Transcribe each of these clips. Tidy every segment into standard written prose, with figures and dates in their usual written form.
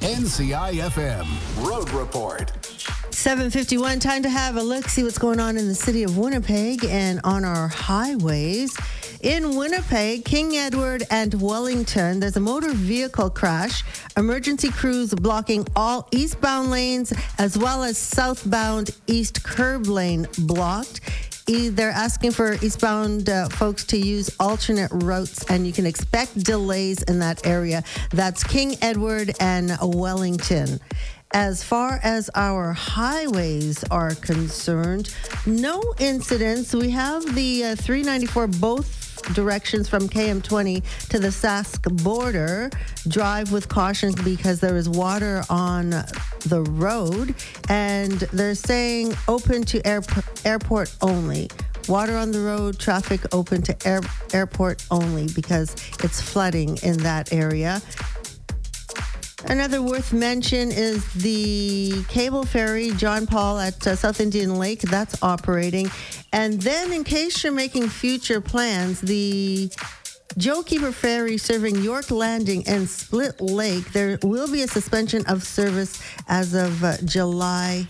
NCI-FM Road Report. 7:51, time to have a look, see what's going on in the city of Winnipeg and on our highways. In Winnipeg, King Edward and Wellington, there's a motor vehicle crash. Emergency crews blocking all eastbound lanes as well as southbound east curb lane blocked. They're asking for eastbound folks to use alternate routes, and you can expect delays in that area. That's King Edward and Wellington. As far as our highways are concerned, no incidents. We have the 394 both directions from KM20 to the Sask border. Drive with caution because there is water on the road, and they're saying open to airport only. Water on the road, traffic open to airport only because it's flooding in that area. Another worth mention is the cable ferry John Paul at South Indian Lake. That's operating. And then in case you're making future plans, the Joe Keeper Ferry serving York Landing and Split Lake, there will be a suspension of service as of July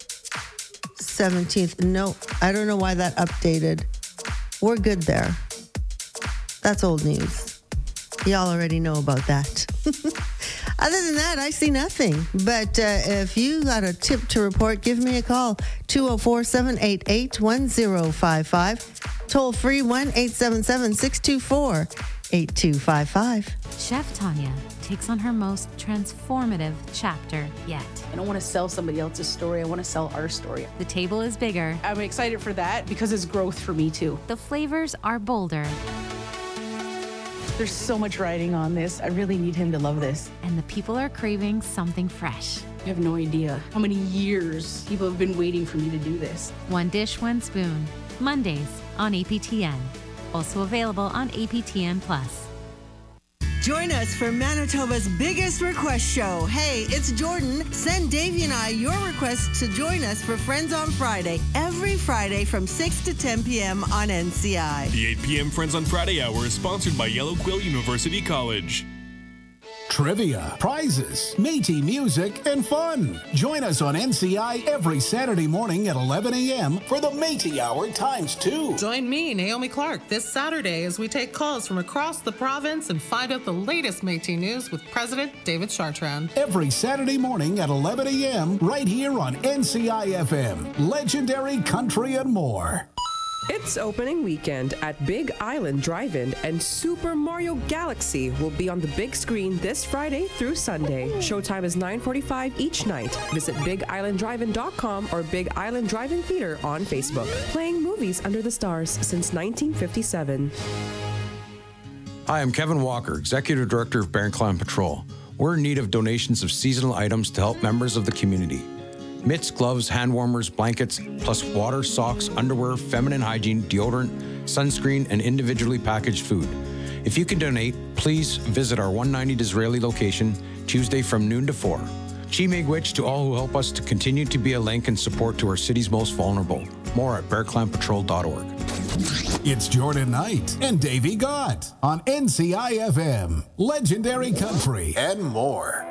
17th. No, I don't know why that updated. We're good there. That's old news. Y'all already know about that. Other than that, I see nothing. But if you got a tip to report, give me a call. 204-788-1055. Toll free 1-877-624-8255. Chef Tanya takes on her most transformative chapter yet. I don't want to sell somebody else's story. I want to sell our story. The table is bigger. I'm excited for that because it's growth for me too. The flavors are bolder. There's so much riding on this. I really need him to love this. And the people are craving something fresh. You have no idea how many years people have been waiting for me to do this. One dish, one spoon. Mondays on APTN. Also available on APTN Plus. Join us for Manitoba's biggest request show. Hey, it's Jordan. Send Davey and I your request to join us for Friends on Friday. Every Friday from 6 to 10 p.m. on NCI. The 8 p.m. Friends on Friday hour is sponsored by Yellow Quill University College. Trivia, prizes, Métis music, and fun. Join us on NCI every Saturday morning at 11 a.m. for the Métis Hour ×2. Join me, Naomi Clark, this Saturday as we take calls from across the province and find out the latest Métis news with President David Chartrand. Every Saturday morning at 11 a.m. right here on NCI-FM. Legendary country and more. It's opening weekend at Big Island Drive-In, and Super Mario Galaxy will be on the big screen this Friday through Sunday. Showtime is 9:45 each night. Visit BigIslandDrive-In.com or Big Island Drive-In Theater on Facebook. Playing movies under the stars since 1957. Hi, I'm Kevin Walker, Executive Director of Bear Clan Patrol. We're in need of donations of seasonal items to help members of the community. Mitts, gloves, hand warmers, blankets, plus water, socks, underwear, feminine hygiene, deodorant, sunscreen, and individually packaged food. If you can donate, please visit our 190 Disraeli location Tuesday from noon to 4. Chi Miigwech to all who help us to continue to be a link and support to our city's most vulnerable. More at bearclanpatrol.org. It's Jordan Knight and Davey Gott on NCI-FM. Legendary country and more.